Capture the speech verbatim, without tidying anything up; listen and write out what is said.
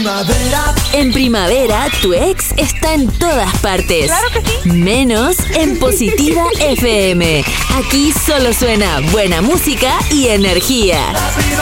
primavera. En primavera, tu ex está en todas partes. Claro que sí. Menos en Positiva F M. Aquí solo suena buena música y energía. La primavera.